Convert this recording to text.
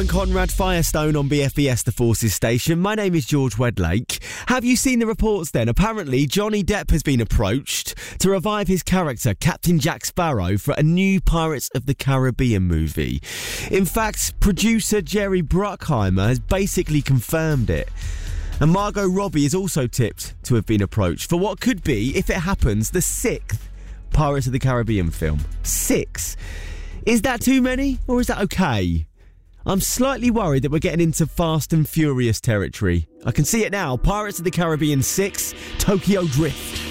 and Conrad Firestone on BFBS The Forces station. My name is George Wedlake. Have you seen the reports then? Apparently, Johnny Depp has been approached to revive his character, Captain Jack Sparrow, for a new Pirates of the Caribbean movie. In fact, producer Jerry Bruckheimer has basically confirmed it. And Margot Robbie is also tipped to have been approached for what could be, if it happens, the 6th Pirates of the Caribbean film. 6. Is that too many, or is that okay? I'm slightly worried that we're getting into Fast and Furious territory. I can see it now. Pirates of the Caribbean 6, Tokyo Drift.